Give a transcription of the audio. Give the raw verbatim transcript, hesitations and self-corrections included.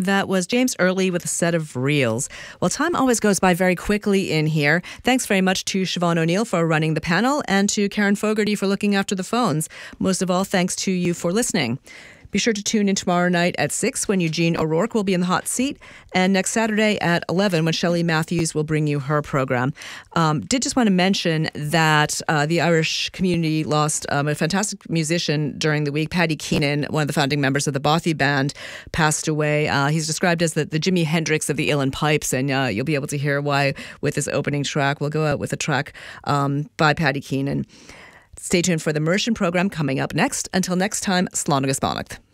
That was James Early with a set of reels. Well, time always goes by very quickly in here. Thanks very much to Siobhan O'Neill for running the panel and to Karen Fogarty for looking after the phones. Most of all, thanks to you for listening. Be sure to tune in tomorrow night at six when Eugene O'Rourke will be in the hot seat, and next Saturday at eleven when Shelley Matthews will bring you her program. Um, did just want to mention that uh, the Irish community lost um, a fantastic musician during the week. Paddy Keenan, one of the founding members of the Bothy Band, passed away. Uh, he's described as the, the Jimi Hendrix of the Uilleann Pipes, and uh, you'll be able to hear why with his opening track. We'll go out with a track um, by Paddy Keenan. Stay tuned for the Merchant program coming up next. Until next time, Slán agus Beannacht.